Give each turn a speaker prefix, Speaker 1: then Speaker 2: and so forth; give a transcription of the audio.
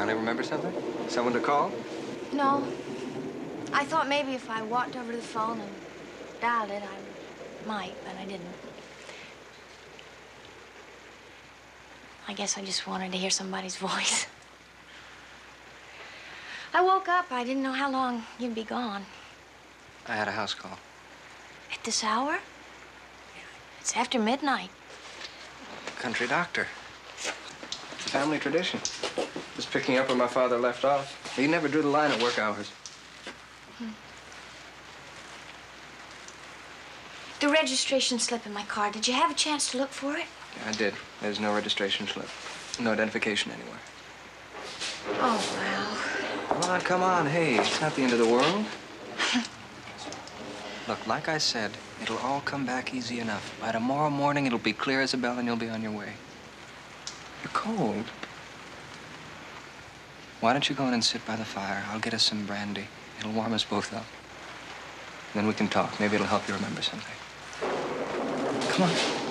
Speaker 1: finally remember something? Someone to call?
Speaker 2: No. I thought maybe if I walked over to the phone and dialed it, I might, but I didn't. I guess I just wanted to hear somebody's voice. I woke up. I didn't know how long you'd be gone.
Speaker 1: I had a house call.
Speaker 2: At this hour? It's after midnight.
Speaker 1: Country doctor. Family tradition. Just picking up where my father left off. He never drew the line at work hours.
Speaker 2: The registration slip in my car, did you have a chance to look for it?
Speaker 1: Yeah, I did. There's no registration slip. No identification anywhere.
Speaker 2: Oh, well.
Speaker 1: Come on. Hey, it's not the end of the world. Look, like I said, it'll all come back easy enough. By tomorrow morning, it'll be clear as a bell and you'll be on your way. You're cold. Why don't you go in and sit by the fire? I'll get us some brandy. It'll warm us both up. Then we can talk. Maybe it'll help you remember something. Come on.